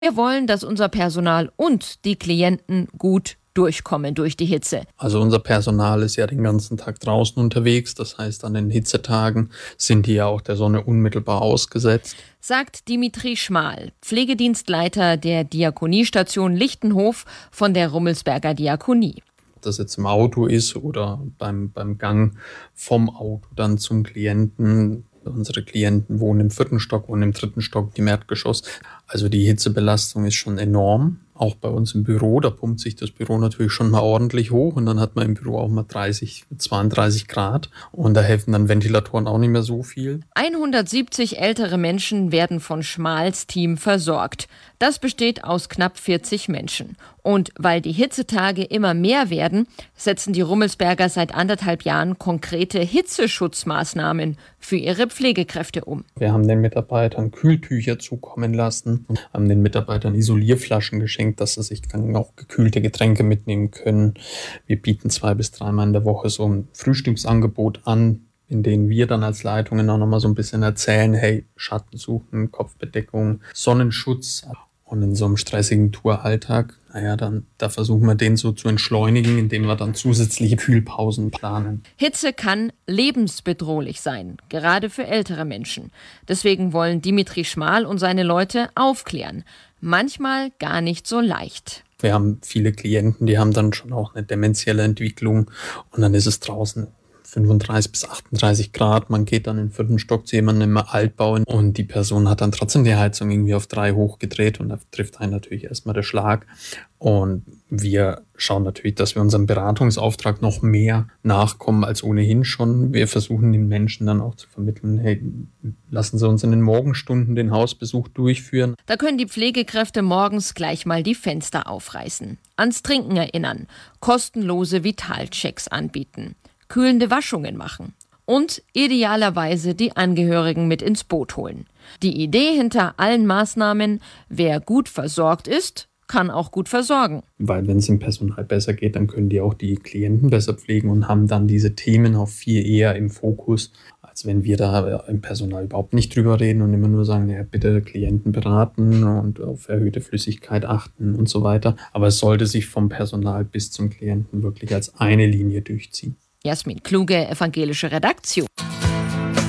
Wir wollen, dass unser Personal und die Klienten gut durchkommen durch die Hitze. Also unser Personal ist ja den ganzen Tag draußen unterwegs. Das heißt, an den Hitzetagen sind die ja auch der Sonne unmittelbar ausgesetzt. Sagt Dimitri Schmal, Pflegedienstleiter der Diakoniestation Lichtenhof von der Rummelsberger Diakonie. Ob das jetzt im Auto ist oder beim Gang vom Auto dann zum Klienten. Unsere Klienten wohnen im 4. Stock und im 3. Stock im Erdgeschoss. Also die Hitzebelastung ist schon enorm. Auch bei uns im Büro, da pumpt sich das Büro natürlich schon mal ordentlich hoch und dann hat man im Büro auch mal 30, 32 Grad und da helfen dann Ventilatoren auch nicht mehr so viel. 170 ältere Menschen werden von Schmals Team versorgt. Das besteht aus knapp 40 Menschen. Und weil die Hitzetage immer mehr werden, setzen die Rummelsberger seit 1,5 Jahren konkrete Hitzeschutzmaßnahmen für ihre Pflegekräfte um. Wir haben den Mitarbeitern Kühltücher zukommen lassen und haben den Mitarbeitern Isolierflaschen geschenkt, dass sie sich dann auch gekühlte Getränke mitnehmen können. Wir bieten 2 bis 3 Mal in der Woche so ein Frühstücksangebot an, in denen wir dann als Leitungen auch nochmal so ein bisschen erzählen, hey, Schatten suchen, Kopfbedeckung, Sonnenschutz. Und in so einem stressigen Touralltag, da versuchen wir den so zu entschleunigen, indem wir dann zusätzliche Kühlpausen planen. Hitze kann lebensbedrohlich sein, gerade für ältere Menschen. Deswegen wollen Dimitri Schmal und seine Leute aufklären. Manchmal gar nicht so leicht. Wir haben viele Klienten, die haben dann schon auch eine dementielle Entwicklung und dann ist es draußen 35 bis 38 Grad. Man geht dann in den 4. Stock zu jemandem im Altbau und die Person hat dann trotzdem die Heizung irgendwie auf 3 hochgedreht und da trifft einen natürlich erstmal der Schlag. Und wir schauen natürlich, dass wir unserem Beratungsauftrag noch mehr nachkommen als ohnehin schon. Wir versuchen den Menschen dann auch zu vermitteln, hey, lassen Sie uns in den Morgenstunden den Hausbesuch durchführen. Da können die Pflegekräfte morgens gleich mal die Fenster aufreißen, ans Trinken erinnern, kostenlose Vitalchecks anbieten, kühlende Waschungen machen und idealerweise die Angehörigen mit ins Boot holen. Die Idee hinter allen Maßnahmen, wer gut versorgt ist, kann auch gut versorgen. Weil wenn es dem Personal besser geht, dann können die auch die Klienten besser pflegen und haben dann diese Themen auch viel eher im Fokus, als wenn wir da im Personal überhaupt nicht drüber reden und immer nur sagen, ja, bitte Klienten beraten und auf erhöhte Flüssigkeit achten und so weiter. Aber es sollte sich vom Personal bis zum Klienten wirklich als eine Linie durchziehen. Jasmin Kluge, Evangelische Redaktion.